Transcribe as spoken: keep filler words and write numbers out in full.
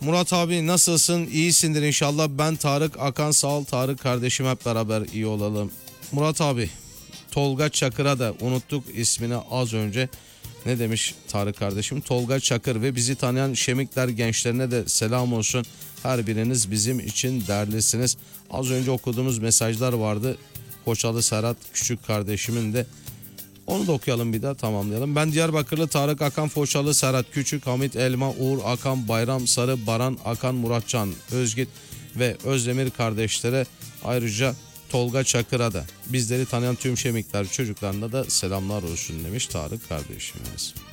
Murat abi nasılsın? İyisindir inşallah. Ben Tarık Akan, sağ ol Tarık kardeşim, hep beraber iyi olalım. Murat abi, Tolga Çakır'a da unuttuk ismini az önce. Ne demiş Tarık kardeşim? Tolga Çakır ve bizi tanıyan Şemikler gençlerine de selam olsun. Her biriniz bizim için değerlisiniz. Az önce okuduğumuz mesajlar vardı. Koçalı Serhat küçük kardeşimin de. Onu da okuyalım, bir daha tamamlayalım. Ben Diyarbakırlı Tarık Akan, Foçalı Serhat Küçük, Hamit Elma, Uğur Akan, Bayram Sarı, Baran Akan, Muratcan Özgit ve Özdemir kardeşlere, ayrıca Tolga Çakır'a da, bizleri tanıyan tüm Şemikler çocuklarına da selamlar olsun demiş Tarık kardeşimiz.